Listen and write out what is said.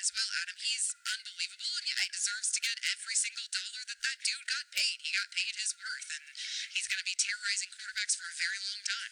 Well, Adam, he's unbelievable, and yeah, he deserves to get every single dollar that dude got paid. He got paid his worth, and he's going to be terrorizing quarterbacks for a very long time.